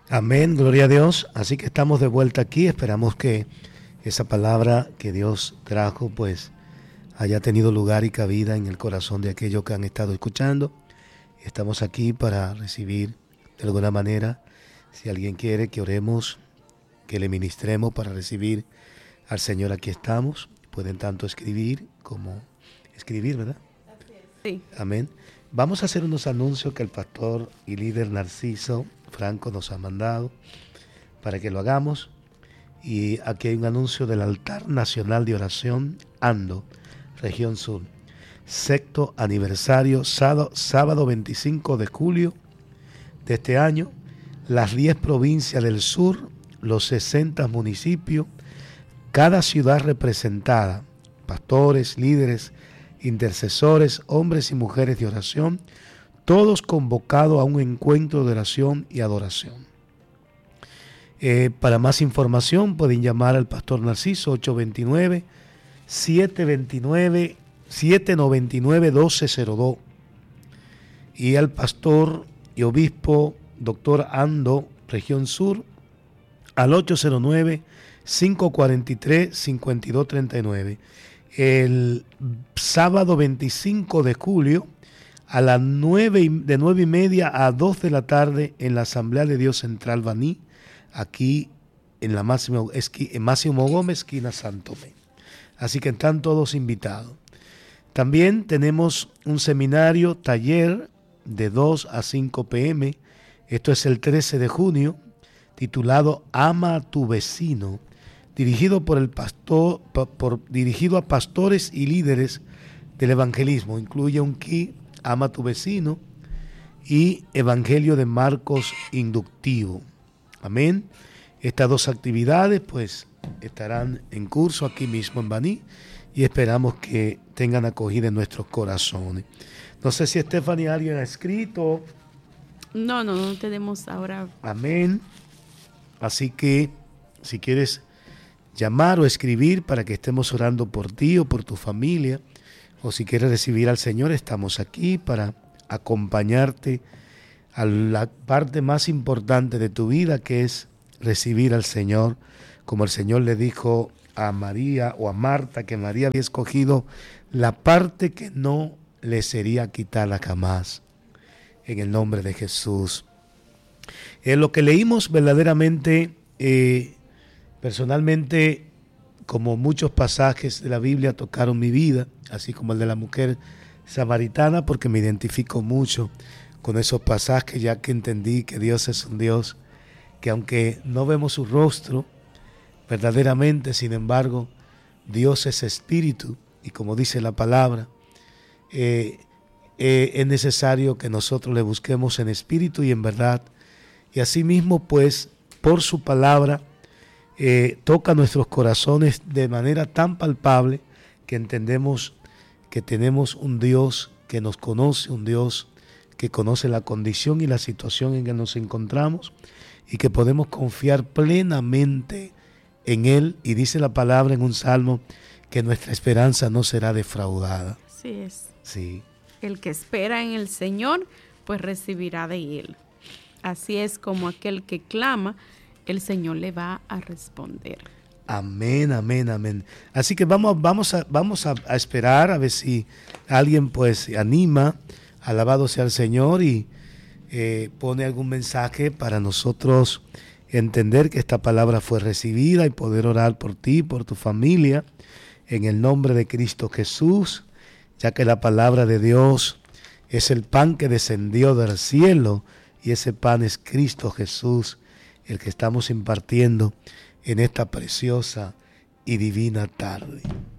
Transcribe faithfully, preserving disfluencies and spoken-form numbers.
Amén, gloria a Dios. Así que estamos de vuelta aquí. Esperamos que esa palabra que Dios trajo pues haya tenido lugar y cabida en el corazón de aquellos que han estado escuchando. Estamos aquí para recibir de alguna manera, si alguien quiere que oremos, que le ministremos para recibir al Señor, aquí estamos. Pueden tanto escribir como escribir, ¿verdad? Sí. Amén. Vamos a hacer unos anuncios que el pastor y líder Narciso Franco nos ha mandado para que lo hagamos. Y aquí hay un anuncio del Altar Nacional de Oración Ando, Región Sur. Sexto aniversario, sábado, sábado veinticinco de julio de este año. Las diez provincias del sur, los sesenta municipios, cada ciudad representada, pastores, líderes, intercesores, hombres y mujeres de oración, todos convocados a un encuentro de oración y adoración. Eh, para más información pueden llamar al pastor Narciso ocho dos nueve, siete dos nueve, siete nueve nueve, uno dos cero dos y al pastor y obispo doctor Ando, Región Sur, al ocho cero nueve, cinco cuatro tres, cinco dos tres nueve. El sábado veinticinco de julio a las nueve, de nueve y media a dos de la tarde en la Asamblea de Dios Central Baní, aquí en la Máximo, en Máximo Gómez, esquina Santo Tomé. Así que están todos invitados. También tenemos un seminario, taller de dos a cinco pe eme. Esto es el trece de junio, titulado Ama a tu vecino, dirigido por el pastor, por, por, dirigido a pastores y líderes del evangelismo. Incluye un key, Ama a tu vecino, y Evangelio de Marcos inductivo. Amén. Estas dos actividades pues estarán en curso aquí mismo en Baní y esperamos que tengan acogida en nuestros corazones. No sé si Stephanie alguien ha escrito. No, no, no tenemos ahora. Amén. Así que si quieres llamar o escribir para que estemos orando por ti o por tu familia, o si quieres recibir al Señor, estamos aquí para acompañarte a la parte más importante de tu vida, que es recibir al Señor, como el Señor le dijo a María o a Marta, que María había escogido la parte que no le sería quitada jamás, en el nombre de Jesús. En lo que leímos verdaderamente, eh, personalmente, como muchos pasajes de la Biblia tocaron mi vida, así como el de la mujer samaritana, porque me identifico mucho con esos pasajes, ya que entendí que Dios es un Dios que, aunque no vemos su rostro verdaderamente, sin embargo, Dios es espíritu, y como dice la palabra, eh, eh, es necesario que nosotros le busquemos en espíritu y en verdad, y asimismo pues por su palabra eh, toca nuestros corazones de manera tan palpable que entendemos que tenemos un Dios que nos conoce, un Dios que conoce la condición y la situación en que nos encontramos y que podemos confiar plenamente en Él. Y dice la palabra en un salmo que nuestra esperanza no será defraudada. Así es. Sí. El que espera en el Señor, pues recibirá de Él. Así es como aquel que clama, el Señor le va a responder. Amén, amén, amén. Así que vamos, vamos, a, vamos a, a esperar a ver si alguien pues se anima, alabado sea el Señor, y eh, pone algún mensaje para nosotros entender que esta palabra fue recibida y poder orar por ti, por tu familia, en el nombre de Cristo Jesús, ya que la palabra de Dios es el pan que descendió del cielo y ese pan es Cristo Jesús, el que estamos impartiendo en esta preciosa y divina tarde.